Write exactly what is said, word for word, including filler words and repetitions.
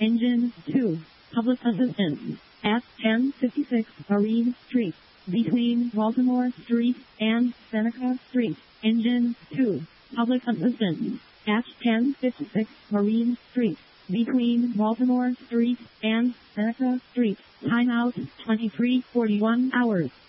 Engine two. Public assistance. At ten fifty-six Marine Street. Between Baltimore Street and Seneca Street. Engine two. Public assistance. At ten fifty-six Marine Street. Between Baltimore Street and Seneca Street. Timeout twenty-three forty-one hours.